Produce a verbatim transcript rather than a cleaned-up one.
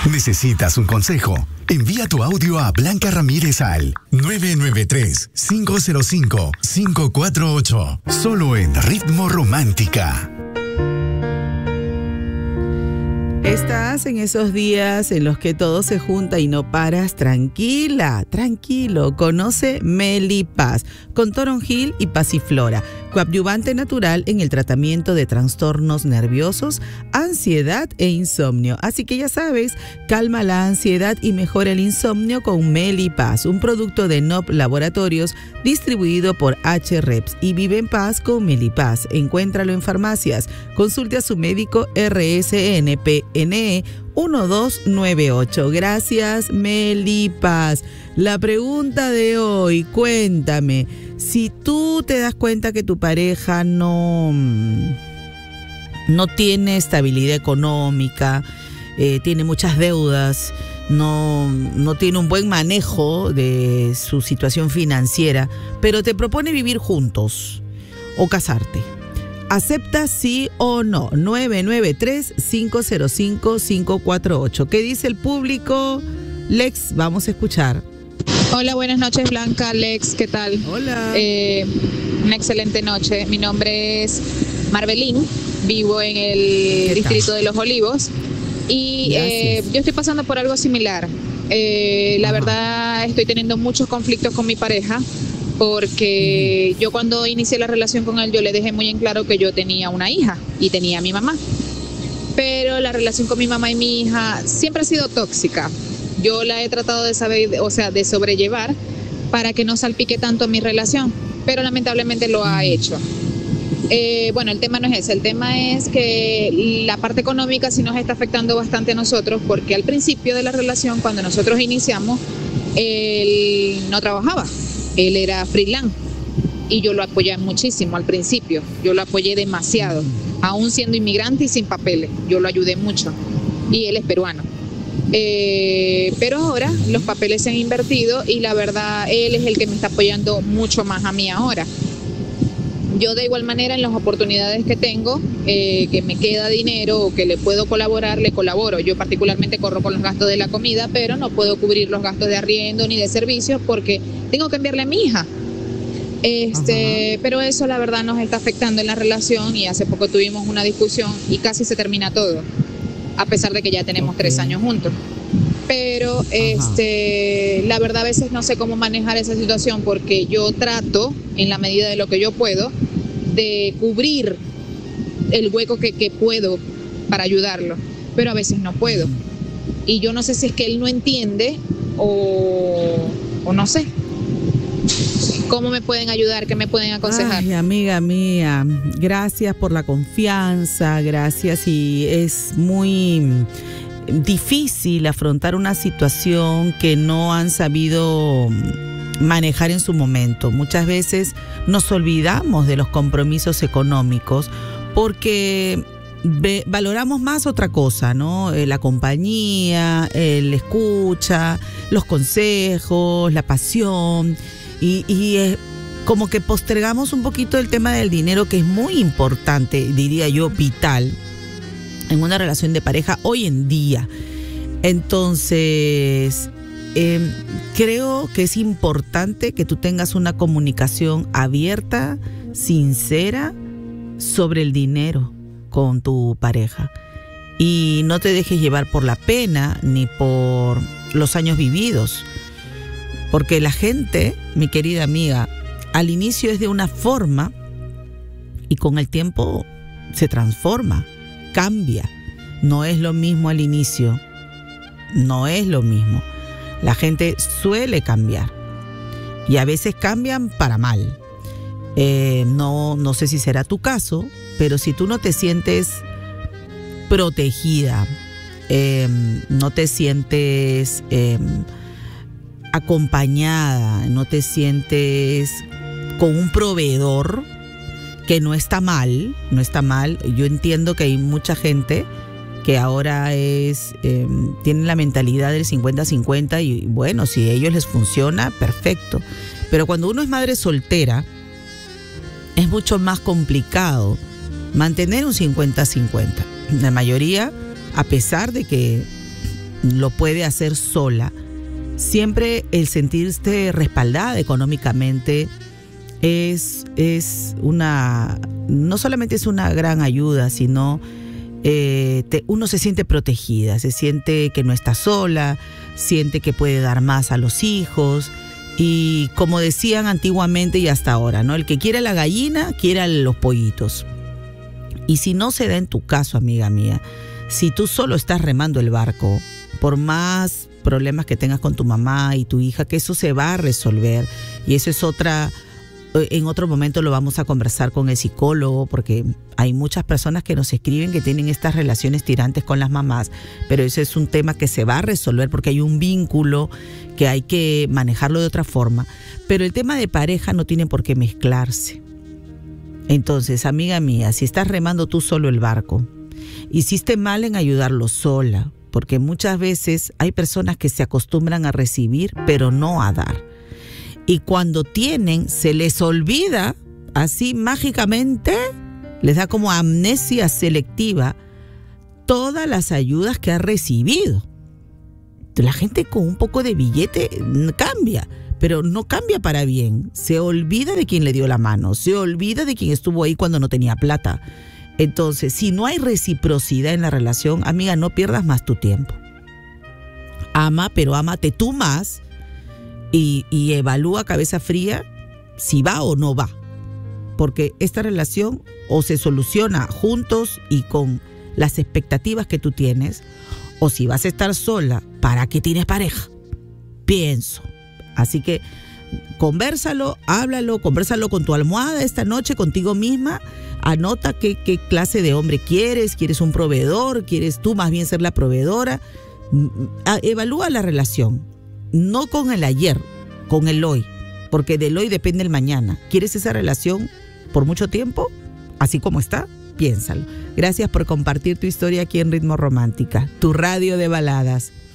¿Necesitas un consejo? Envía tu audio a Blanca Ramírez al nueve nueve tres, cinco cero cinco, cinco cuatro ocho. Solo en Ritmo Romántica. Estás en esos días en los que todo se junta y no paras. Tranquila, tranquilo. Conoce Melipaz con toronjil y pasiflora, coadyuvante natural en el tratamiento de trastornos nerviosos, ansiedad e insomnio. Así que ya sabes, calma la ansiedad y mejora el insomnio con Melipaz, un producto de N O P Laboratorios distribuido por H R E P S, y vive en paz con Melipaz. Encuéntralo en farmacias. Consulte a su médico R S N P N E uno dos nueve ocho. Gracias, Melipaz. La pregunta de hoy, cuéntame, si tú te das cuenta que tu pareja no, no tiene estabilidad económica, eh, tiene muchas deudas, no, no tiene un buen manejo de su situación financiera, pero te propone vivir juntos o casarte, ¿aceptas sí o no? nueve nueve tres, cinco cero cinco, cinco cuatro ocho. ¿Qué dice el público? Lex, vamos a escuchar. Hola, buenas noches, Blanca, Lex, ¿qué tal? Hola. Eh, una excelente noche. Mi nombre es Marbelín, vivo en el distrito de Los Olivos y eh, yo estoy pasando por algo similar. Eh, la Ajá. verdad, estoy teniendo muchos conflictos con mi pareja porque yo cuando inicié la relación con él, yo le dejé muy en claro que yo tenía una hija y tenía a mi mamá. Pero la relación con mi mamá y mi hija siempre ha sido tóxica. Yo la he tratado de saber, o sea, de sobrellevar para que no salpique tanto mi relación, pero lamentablemente lo ha hecho. Eh, bueno, el tema no es ese, el tema es que la parte económica sí nos está afectando bastante a nosotros, porque al principio de la relación, cuando nosotros iniciamos, él no trabajaba, él era freelance y yo lo apoyé muchísimo al principio, yo lo apoyé demasiado, aún siendo inmigrante y sin papeles, yo lo ayudé mucho y él es peruano. Eh, pero ahora los papeles se han invertido y la verdad él es el que me está apoyando mucho más a mí ahora. Yo de igual manera en las oportunidades que tengo, eh, que me queda dinero o que le puedo colaborar, le colaboro. Yo particularmente corro con los gastos de la comida, pero no puedo cubrir los gastos de arriendo ni de servicios porque tengo que enviarle a mi hija. Este, pero eso la verdad nos está afectando en la relación y hace poco tuvimos una discusión y casi se termina todo, a pesar de que ya tenemos okay. tres años juntos. Pero este, la verdad a veces no sé cómo manejar esa situación porque yo trato, en la medida de lo que yo puedo, de cubrir el hueco que, que puedo para ayudarlo, pero a veces no puedo. Y yo no sé si es que él no entiende o, o no sé. ¿Cómo me pueden ayudar? ¿Qué me pueden aconsejar? Ay, amiga mía, gracias por la confianza, gracias. Y es muy difícil afrontar una situación que no han sabido manejar en su momento. Muchas veces nos olvidamos de los compromisos económicos porque ve, valoramos más otra cosa, ¿no? Eh, la compañía, el escucha, los consejos, la pasión. Y, y eh, como que postergamos un poquito el tema del dinero, que es muy importante, diría yo, vital en una relación de pareja hoy en día. Entonces, eh, creo que es importante que tú tengas una comunicación abierta, sincera, sobre el dinero con tu pareja. Y no te dejes llevar por la pena ni por los años vividos. Porque la gente, mi querida amiga, al inicio es de una forma y con el tiempo se transforma, cambia. No es lo mismo al inicio, no es lo mismo. La gente suele cambiar y a veces cambian para mal. Eh, no, no sé si será tu caso, pero si tú no te sientes protegida, eh, no te sientes Eh, acompañada, no te sientes con un proveedor, que no está mal, no está mal. Yo entiendo que hay mucha gente que ahora es eh, tienen la mentalidad del cincuenta cincuenta y bueno, si a ellos les funciona, perfecto. Pero cuando uno es madre soltera, es mucho más complicado mantener un cincuenta cincuenta. La mayoría, a pesar de que lo puede hacer sola, siempre el sentirse respaldada económicamente es, es una, no solamente es una gran ayuda, sino eh, te, uno se siente protegida, se siente que no está sola, siente que puede dar más a los hijos. Y como decían antiguamente y hasta ahora, ¿no? El que quiera la gallina, quiera los pollitos. Y si no se da en tu caso, amiga mía, si tú solo estás remando el barco, por más problemas que tengas con tu mamá y tu hija, que eso se va a resolver. Y eso es otra, en otro momento lo vamos a conversar con el psicólogo, porque hay muchas personas que nos escriben que tienen estas relaciones tirantes con las mamás, pero ese es un tema que se va a resolver porque hay un vínculo que hay que manejarlo de otra forma. Pero el tema de pareja no tiene por qué mezclarse. Entonces, amiga mía, si estás remando tú solo el barco, hiciste mal en ayudarlo sola, porque muchas veces hay personas que se acostumbran a recibir, pero no a dar. Y cuando tienen, se les olvida, así mágicamente, les da como amnesia selectiva, todas las ayudas que ha recibido. La gente con un poco de billete cambia, pero no cambia para bien. Se olvida de quien le dio la mano, se olvida de quien estuvo ahí cuando no tenía plata. Entonces, si no hay reciprocidad en la relación, amiga, no pierdas más tu tiempo. Ama, pero ámate tú más y, y evalúa cabeza fría si va o no va. Porque esta relación o se soluciona juntos y con las expectativas que tú tienes, o si vas a estar sola, ¿para qué tienes pareja? Pienso. Así que convérsalo, háblalo, convérsalo con tu almohada esta noche, contigo misma. Anota qué, qué clase de hombre quieres, quieres un proveedor, quieres tú más bien ser la proveedora. Evalúa la relación, no con el ayer, con el hoy, porque del hoy depende el mañana. ¿Quieres esa relación por mucho tiempo? Así como está, piénsalo. Gracias por compartir tu historia aquí en Ritmo Romántica, tu radio de baladas.